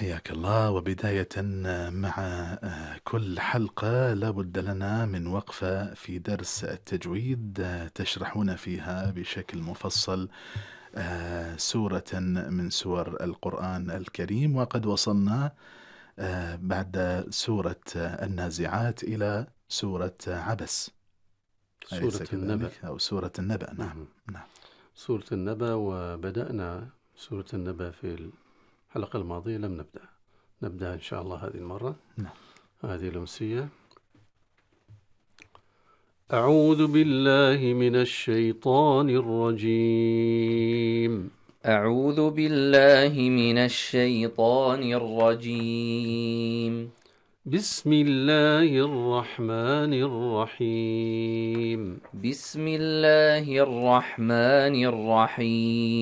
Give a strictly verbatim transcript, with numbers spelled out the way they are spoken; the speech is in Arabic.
حياك الله. وبداية مع كل حلقة لابد لنا من وقفة في درس التجويد تشرحون فيها بشكل مفصل سورة من سور القرآن الكريم، وقد وصلنا بعد سورة النازعات إلى سورة عبس، سورة النبأ أو سورة النبأ. نعم. نعم سورة النبأ. وبدأنا سورة النبأ في الحلقة الماضية، لم نبدأ نبدأ إن شاء الله هذه المرة. نعم. هذه الأمسية. أعوذ بالله من الشيطان الرجيم. أعوذ بالله من الشيطان الرجيم. بسم الله الرحمن الرحيم. بسم الله الرحمن الرحيم.